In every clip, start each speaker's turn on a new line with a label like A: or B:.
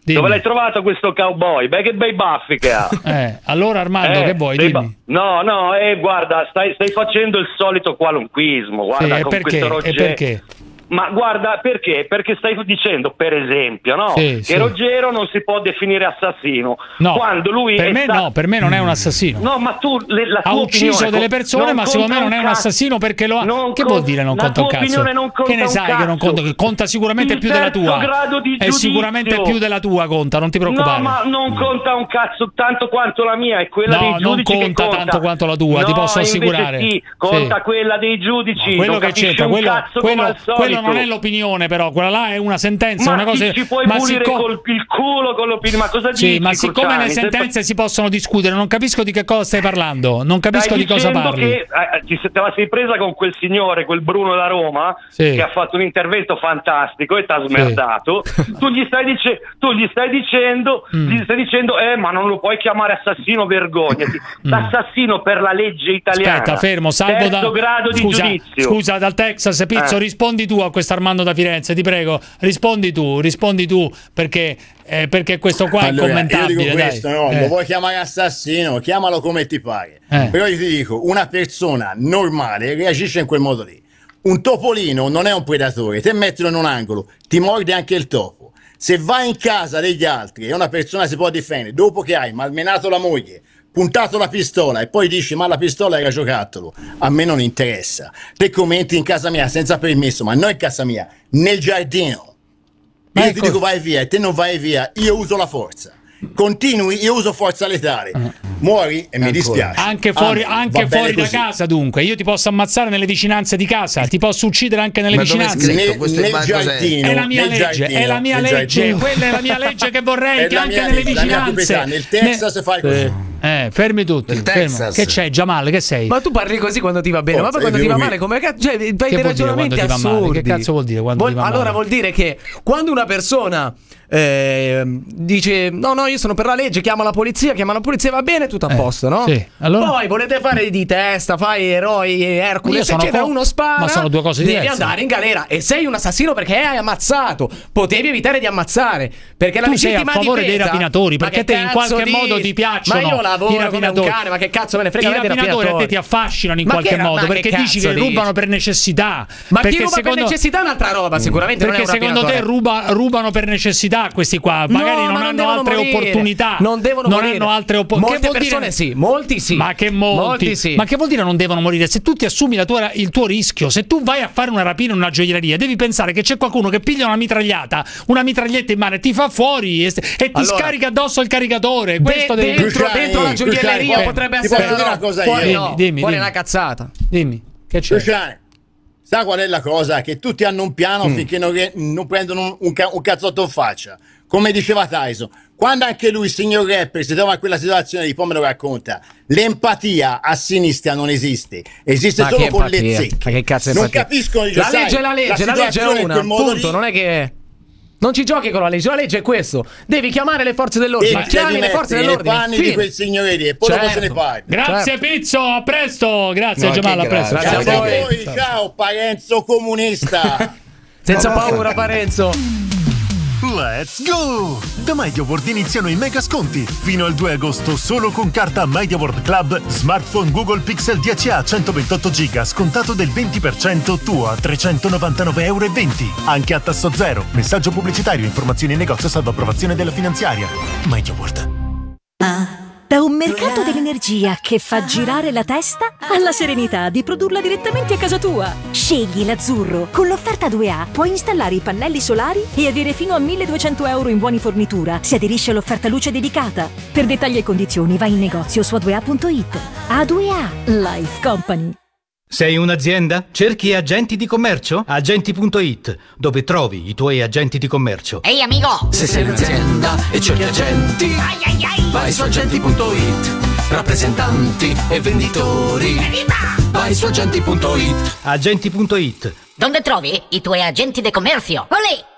A: Dove l'hai trovato questo cowboy? Beh, che bei baffi che ha.
B: Allora Armando, che vuoi? Dimmi.
A: Guarda, stai facendo il solito qualunquismo. Guarda, con questo Roger.
B: E perché?
A: Ma guarda, perché? Perché stai dicendo, per esempio, no? Che Ruggero non si può definire assassino.
B: No,
A: quando lui
B: per me non è un assassino.
A: No, ma tu la tua
B: ha ucciso delle persone, ma secondo me non è un assassino perché lo ha. Che vuol dire non conta un cazzo? Che ne sai che non conta? Conta sicuramente più della tua. È sicuramente più della tua, conta, non ti preoccupare.
A: No, ma non conta un cazzo tanto quanto la mia, è quella dei giudici.
B: Non conta tanto quanto la tua, ti posso assicurare.
A: Sì, conta quella dei giudici.
B: Quello che c'entra, quello non è l'opinione, però quella là è una sentenza, una cosa.
A: Ci puoi pulire il culo con l'opinione, ma cosa dici?
B: Sì, ma siccome le sentenze si possono discutere, non capisco di che cosa stai parlando, non capisco di cosa parli.
A: Te la sei presa con quel signore, quel Bruno da Roma, che ha fatto un intervento fantastico e t'ha smerdato. Tu gli stai dicendo, ma non lo puoi chiamare assassino, vergognati. L'assassino per la legge italiana.
B: Aspetta, fermo, salvo
A: terzo grado di giudizio.
B: Scusa, dal Texas, Pizzo, rispondi tu a questo Armando da Firenze, ti prego, rispondi tu, perché questo qua è incommentabile.
C: Io dico questo, lo vuoi chiamare assassino, chiamalo come ti pare. Però io ti dico, una persona normale reagisce in quel modo lì. Un topolino non è un predatore, te mettilo in un angolo, ti morde anche il topo. Se vai in casa degli altri e una persona si può difendere dopo che hai malmenato la moglie, puntato la pistola e poi dici ma la pistola era giocattolo, a me non interessa. Te commenti in casa mia senza permesso, ma non in casa mia, nel giardino. Io ti dico vai via e te non vai via, io uso la forza. Continui, io uso forza letale. Muori e mi dispiace.
B: Anche fuori da casa, dunque. Io ti posso ammazzare nelle vicinanze di casa, ti posso uccidere anche nelle vicinanze.
C: Nel giardino.
B: È la mia legge, è la mia legge. Quella è la mia legge che vorrei che anche nelle vicinanze.
C: Nel Texas fai così.
B: Fermi tutti. Fermo. Che c'è, Jamal? Che sei?
D: Ma tu parli così quando ti va bene, ma poi quando ti va male, come cazzo? Cioè, fai dei ragionamenti assurdi.
B: Che cazzo vuol dire quando ti va male?
D: Allora vuol dire che quando una persona dice no, io sono per la legge, chiama la polizia, va bene, tutto a posto, no?
B: Sì. Allora?
D: Poi volete fare di testa, fai eroi, Hercules, eccetera, uno spara,
B: ma sono due cose diverse.
D: Devi andare in galera e sei un assassino perché hai ammazzato. Potevi evitare di ammazzare, perché la
B: tu sei a
D: legittima
B: favore
D: difesa,
B: dei rapinatori, perché te in qualche modo ti piacciono.
D: Ma io lavoro come un cane, ma che cazzo me ne frega?
B: I rapinatori a te ti affascinano in qualche modo, perché dici che rubano per necessità.
D: Ma chi ruba per necessità è un'altra roba, sicuramente.
B: Perché secondo te rubano per necessità questi qua? Magari non hanno altre opportunità.
D: Non devono morire.
B: Hanno altre opportunità.
D: Molte persone sì, molti sì.
B: Ma che molti sì. Ma che vuol dire non devono morire? Se tu ti assumi il tuo rischio, se tu vai a fare una rapina in una gioielleria, devi pensare che c'è qualcuno che piglia una mitraglietta in mano e ti fa fuori e ti scarica addosso il caricatore. Questo
D: dentro la gioielleria potrebbe essere
C: una cosa.
B: Dimmi,
D: fuori una cazzata.
B: Dimmi, che c'è?
C: Sa qual è la cosa? Che tutti hanno un piano finché non prendono un cazzotto in faccia. Come diceva Tyson, quando anche lui, signor rapper, si trova in quella situazione di poi me lo racconta, l'empatia a sinistra non esiste, esiste solo con le zecche.
D: Ma che cazzo è
C: non
D: empatia?
C: capiscono,
D: la legge è una, punto, non è che non ci giochi con la legge è questo. Devi chiamare le forze dell'ordine, chiami le forze dell'ordine.
C: Nei panni di quel signore lì e poi dopo se ne parla.
B: Grazie Pizzo, a presto. Grazie Jamal, a presto.
C: Grazie a voi, ciao Parenzo comunista.
D: Senza paura Parenzo.
E: Let's go! Da MediaWorld iniziano i mega sconti. Fino al 2 agosto solo con carta MediaWorld Club, smartphone Google Pixel 10a 128 GB scontato del 20% tuo a €399,20. Anche a tasso zero. Messaggio pubblicitario, informazioni in negozio salvo approvazione della finanziaria. MediaWorld.
F: Da un mercato dell'energia che fa girare la testa alla serenità di produrla direttamente a casa tua. Scegli l'azzurro. Con l'offerta 2A puoi installare i pannelli solari e avere fino a €1.200 in buoni fornitura se aderisci all'offerta luce dedicata. Per dettagli e condizioni vai in negozio su A2A.it. A2A Life Company.
G: Sei un'azienda? Cerchi agenti di commercio? Agenti.it, dove trovi i tuoi agenti di commercio.
H: Ehi amico!
I: Se sei un'azienda e cerchi agenti, vai su agenti.it. Rappresentanti e venditori, vai su agenti.it.
G: Agenti.it.
H: Dove trovi i tuoi agenti di commercio? Olè!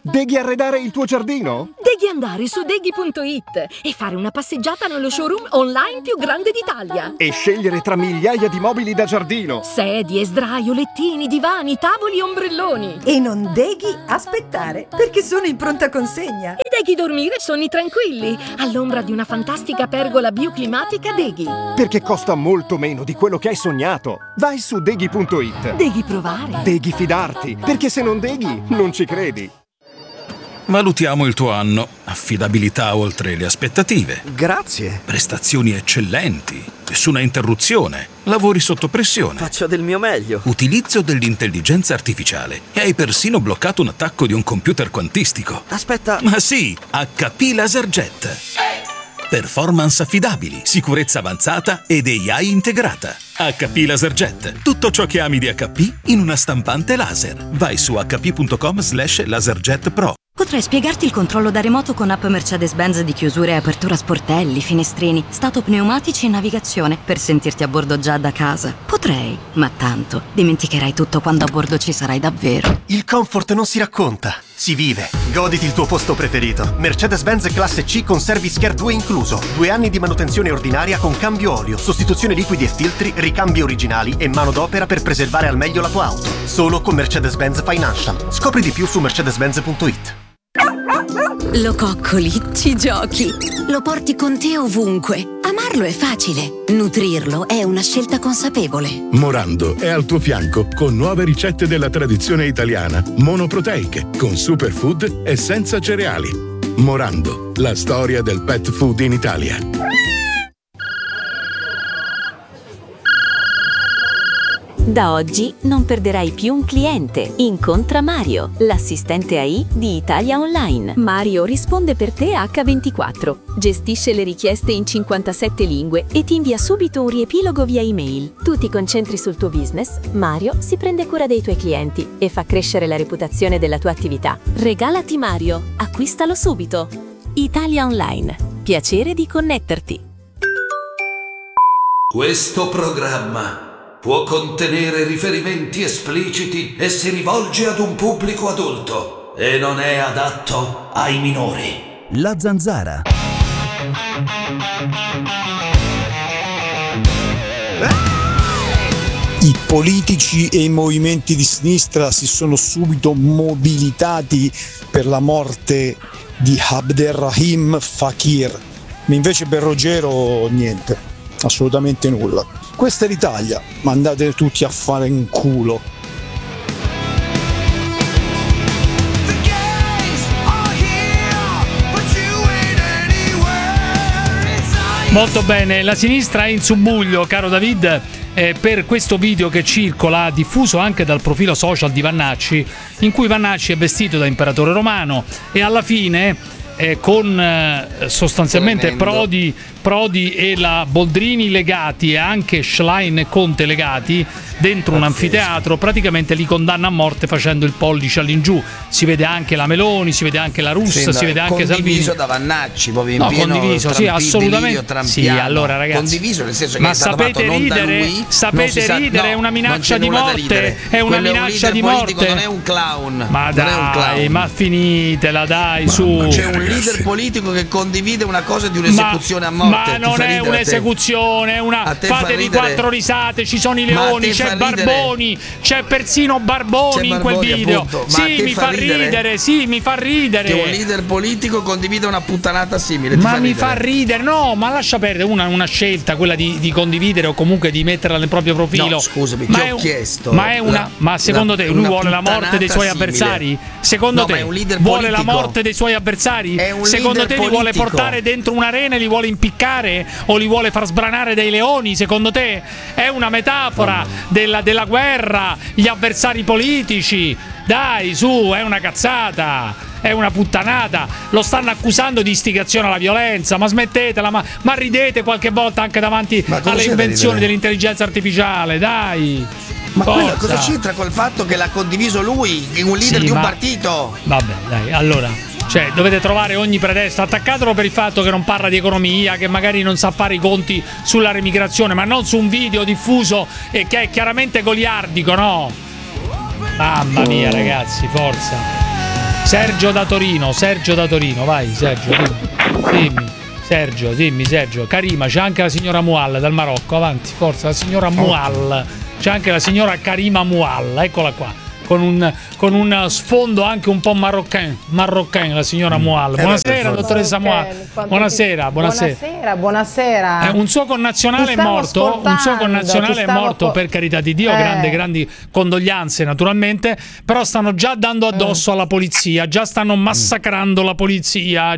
H: Devi arredare il tuo giardino?
F: Devi andare su deghi.it e fare una passeggiata nello showroom online più grande d'Italia.
H: E scegliere tra migliaia di mobili da giardino.
F: Sedie, sdraio, lettini, divani, tavoli, ombrelloni.
J: E non devi aspettare, perché sono in pronta consegna.
F: E devi dormire sonni tranquilli, all'ombra di una fantastica pergola bioclimatica Deghi.
H: Perché costa molto meno di quello che hai sognato. Vai su deghi.it.
F: Devi provare.
H: Devi fidarti, perché se non deghi, non ci credi.
K: Valutiamo il tuo anno. Affidabilità oltre le aspettative.
L: Grazie.
K: Prestazioni eccellenti. Nessuna interruzione. Lavori sotto pressione.
L: Faccio del mio meglio.
K: Utilizzo dell'intelligenza artificiale. E hai persino bloccato un attacco di un computer quantistico.
L: Aspetta.
K: Ma sì, HP LaserJet. Performance affidabili, sicurezza avanzata ed AI integrata. HP LaserJet. Tutto ciò che ami di HP in una stampante laser. Vai su hp.com/laserjet pro.
M: Potrei spiegarti il controllo da remoto con app Mercedes-Benz di chiusura e apertura sportelli, finestrini, stato pneumatici e navigazione per sentirti a bordo già da casa. Potrei, ma tanto dimenticherai tutto quando a bordo ci sarai davvero.
N: Il comfort non si racconta, si vive. Goditi il tuo posto preferito. Mercedes-Benz classe C con Service Care 2 incluso. 2 anni di manutenzione ordinaria con cambio olio, sostituzione liquidi e filtri, ricambi originali e manodopera per preservare al meglio la tua auto. Solo con Mercedes-Benz Financial. Scopri di più su mercedes-benz.it.
M: Lo coccoli, ci giochi, lo porti con te ovunque. Amarlo è facile, nutrirlo è una scelta consapevole.
O: Morando è al tuo fianco con nuove ricette della tradizione italiana, monoproteiche, con superfood e senza cereali. Morando, la storia del pet food in Italia.
P: Da oggi non perderai più un cliente. Incontra Mario, l'assistente AI di Italia Online. Mario risponde per te H24, gestisce le richieste in 57 lingue e ti invia subito un riepilogo via email. Tu ti concentri sul tuo business, Mario si prende cura dei tuoi clienti e fa crescere la reputazione della tua attività. Regalati Mario, acquistalo subito. Italia Online, piacere di connetterti.
I: Questo programma può contenere riferimenti espliciti e si rivolge ad un pubblico adulto e non è adatto ai minori.
Q: La Zanzara.
R: I politici e i movimenti di sinistra si sono subito mobilitati per la morte di Abderrahim Fakir, ma invece per Ruggero niente, assolutamente nulla. Questa è l'Italia, mandate tutti a fare in culo.
B: Molto bene, la sinistra è in subbuglio, caro David, per questo video che circola, diffuso anche dal profilo social di Vannacci, in cui Vannacci è vestito da imperatore romano e alla fine con sostanzialmente Prodi e la Boldrini legati e anche Schlein e Conte legati dentro un anfiteatro, praticamente li condanna a morte facendo il pollice all'ingiù. Si vede anche la Meloni, si vede anche la Russa, si vede anche Salvini.
S: Condiviso da Vannacci, proprio in pieno
B: condiviso, sì, assolutamente. Sì, allora ragazzi,
S: condiviso nel senso che
B: ma
S: è stato
B: sapete
S: fatto
B: ridere?
S: non da lui,
B: sapete ridere? È una minaccia di morte, è una minaccia di morte.
S: Non è un clown.
B: Ma dai, ma finitela, dai, su.
S: C'è un leader politico che condivide una cosa di un'esecuzione a morte.
B: Ma non è un'esecuzione, è una. Fatevi 4 risate, ci sono i leoni, c'è Barboni, c'è persino Barboni in quel video.
S: Appunto.
B: Sì, mi fa ridere, sì, mi fa ridere.
S: Che un leader politico condivide una puttanata simile.
B: Ma mi fa ridere, no, ma lascia perdere una scelta, quella di condividere o comunque di metterla nel proprio profilo.
S: No, scusami,
B: ma
S: ti ho chiesto.
B: Ma secondo te lui vuole la morte dei suoi avversari? Secondo te vuole la morte dei suoi avversari? Secondo te li vuole portare dentro un'arena e li vuole impiccare o li vuole far sbranare dei leoni? Secondo te è una metafora della guerra, gli avversari politici? Dai, su, è una cazzata, è una puttanata. Lo stanno accusando di istigazione alla violenza, ma smettetela, ma ridete qualche volta anche davanti alle invenzioni dell'intelligenza artificiale, dai.
S: Ma quello cosa c'entra col fatto che l'ha condiviso lui, un leader di un partito?
B: Vabbè, dai, allora, cioè, dovete trovare ogni pretesto, attaccatelo per il fatto che non parla di economia, che magari non sa fare i conti sulla remigrazione, ma non su un video diffuso e che è chiaramente goliardico, no? Mamma mia, ragazzi, forza. Sergio da Torino, vai Sergio, dimmi Sergio. Karima, c'è anche la signora Mual dal Marocco, avanti, forza, la signora Mual. C'è anche la signora Karima Mual, eccola qua. Con un sfondo anche un po' maroccan, la signora Mual. Buonasera, dottoressa Mual. Buonasera. Un suo connazionale è morto. Per carità di Dio, grandi condoglianze naturalmente, però stanno già dando addosso alla polizia, già stanno massacrando la polizia,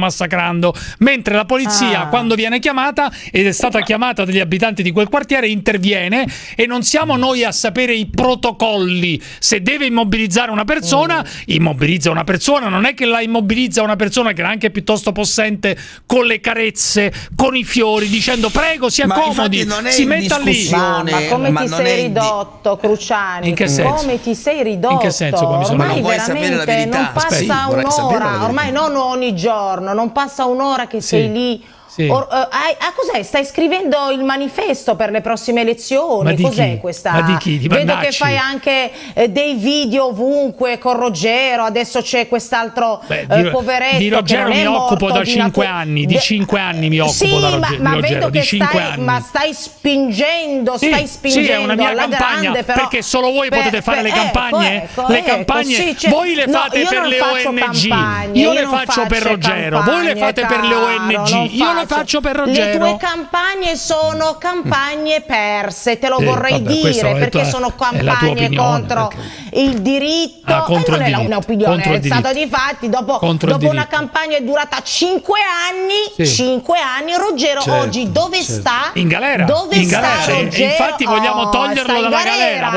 B: mentre la polizia quando viene chiamata, ed è stata chiamata dagli abitanti di quel quartiere, interviene, e non siamo noi a sapere i protocolli. Se deve immobilizzare una persona, immobilizza una persona, non è che la immobilizza una persona che era anche piuttosto possente, con le carezze, con i fiori, dicendo prego si accomodi, si metta lì.
S: Ma come ti sei ridotto, Cruciani?
B: In che senso?
S: Come ti sei ridotto?
B: In che senso come sono?
S: Ormai veramente non passa un'ora, ormai non ogni giorno, non passa un'ora che sei lì. Sì. Cos'è? Stai scrivendo il manifesto per le prossime elezioni? Cos'è questa?
B: Ma di chi? Di
S: Vedo che fai anche dei video ovunque con Ruggero, adesso c'è quest'altro poveretto.
B: Di Ruggero mi occupo da 5 anni, di 5 anni mi occupo da Ruggero.
S: Ma vedo che stai spingendo,
B: sì, è una mia campagna,
S: grande, però,
B: perché solo voi potete fare le campagne? Le campagne voi le fate per le ONG, io le faccio per Ruggero, voi le fate per le ONG, io le faccio per Ruggero.
S: Le tue campagne sono campagne perse, te lo vorrei dire, perché sono campagne contro il diritto.
B: Contro
S: non
B: il
S: è un'opinione, è stato di fatti. Dopo una campagna è durata 5 anni, 5 anni, Ruggero oggi dove sta?
B: In galera.
S: Dove sta Ruggero?
B: Infatti vogliamo toglierlo dalla galera.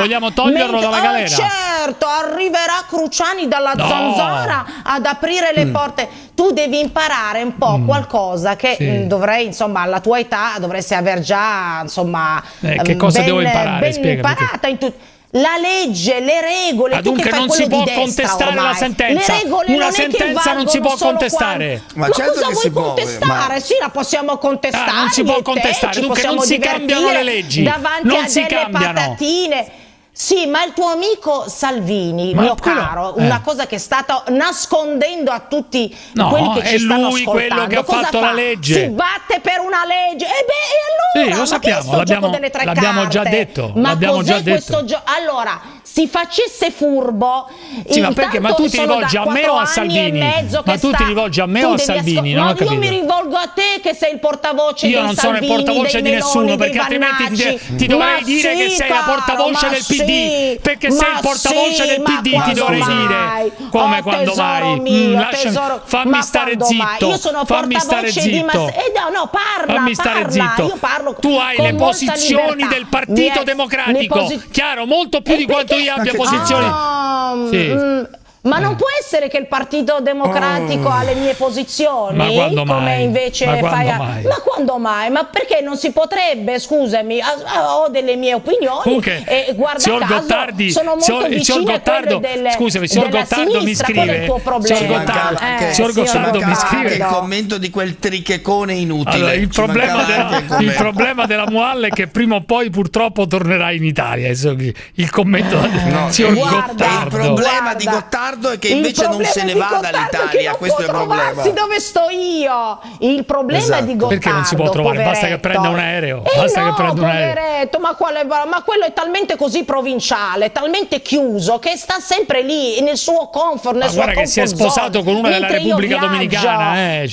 S: Certo, arriverà Cruciani dalla zanzara ad aprire le porte. Tu devi imparare un po' qualcosa che dovrei, insomma, alla tua età dovresti aver già, insomma,
B: che cosa devo imparare?
S: Ben imparata in tutto. La legge, le regole.
B: Dunque non si può contestare la sentenza. Una sentenza non si può contestare.
S: Ma certo cosa vuoi contestare? Sì, la possiamo contestare.
B: Non si può contestare. Dunque non si cambiano le leggi.
S: Davanti a delle patatine. Sì, ma il tuo amico Salvini, mio caro, una cosa che è stato nascondendo a tutti quelli che ci stanno ascoltando.
B: È lui quello che ha fatto la legge.
S: Si batte per una legge. E allora?
B: Sì, lo sappiamo, l'abbiamo già detto.
S: Ma cos'è questo gioco? Allora, si facesse furbo.
B: Sì, ma perché? Ma tu ti rivolgi a me o a Salvini? Ma tu ti rivolgi a me o a Salvini?
S: No, io mi rivolgo a te che sei il portavoce di Salvini.
B: Io non sono il portavoce di nessuno, perché altrimenti ti dovrei dire che sei la portavoce del PD. Perché sei il portavoce del PD, ti dovrei dire. Come quando mai? Fammi stare zitto.
S: Io sono portavoce di no, parla.
B: Fammi stare zitto.
S: Io parlo.
B: Tu hai le posizioni del Partito Democratico. Chiaro, molto più di quanto io abbia posizioni.
S: Ma non può essere che il Partito Democratico ha le mie posizioni?
B: Ma quando mai?
S: Come invece fai Ma quando mai? Ma perché non si potrebbe? Scusami, ho delle mie opinioni.
B: Comunque,
S: e guarda caso
B: Gottardi,
S: sono molto vicine a quelle
B: scusami, signor Gottardo mi scrive. Signor Gottardo mi scrive
S: il commento di quel trichecone inutile.
B: Allora, il problema della Mual è che prima o poi purtroppo tornerà in Italia. Il commento del signor Gottardo.
S: Il problema di Gottardo è che invece non se ne va dall'Italia, questo è il problema. Dove sto io? Il problema di Gottardo,
B: perché non si può trovare?
S: Poveretto.
B: Basta che prenda un aereo.
S: Ma quello è talmente così provinciale, talmente chiuso, che sta sempre lì nel suo comfort, nel suo
B: guarda che si è sposato con una della Repubblica Dominicana,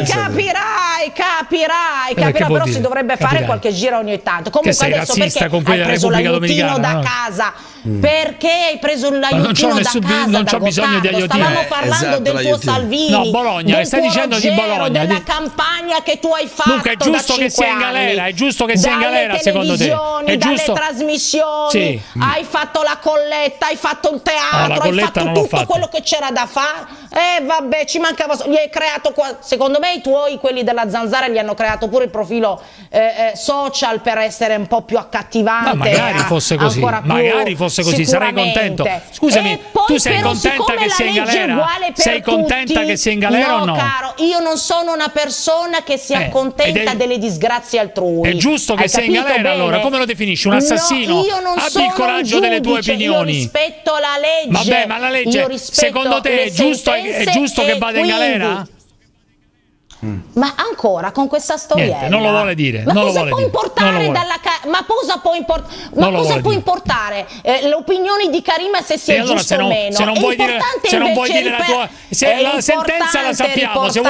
S: capirai, però si dovrebbe fare qualche giro ogni tanto. Comunque adesso perché
B: con quella
S: hai preso l'aiutino da casa? Perché hai preso l'aiutino da casa?
B: Non c'ho bisogno di aiutino.
S: Stavamo parlando del tuo Salvini.
B: No, Bologna, stai dicendo di Bologna.
S: Della campagna che tu hai fatto.
B: Dunque è giusto che sia in galera, è giusto che sia in galera secondo te? È giusto.
S: Dalle trasmissioni, hai fatto la colletta, hai fatto il teatro, hai fatto tutto quello che c'era da fare. Vabbè, ci mancava, gli hai creato secondo me i tuoi, quelli della Zanzara gli hanno creato pure il profilo social per essere un po' più accattivante.
B: Ma magari fosse così, magari fosse così, sarei contento. Scusami, tu sei contenta che sia in galera? Sei contenta che sia in galera o no?
S: Caro, io non sono una persona che si accontenta delle disgrazie altrui.
B: È giusto che sia in galera, allora? Come lo definisci? Un assassino?
S: No, io non
B: Abbi
S: sono
B: il coraggio delle tue opinioni.
S: Io rispetto la legge.
B: Vabbè, ma la legge, secondo te è giusto che vada in galera?
S: Ma ancora con questa storiella?
B: Niente, non lo vuole dire.
S: Ma
B: non
S: cosa
B: lo vuole
S: può importare
B: dire.
S: ma cosa può importare le opinioni di Karima se sia giusto o meno?
B: Se non vuoi dire la tua, se la sentenza la sappiamo, se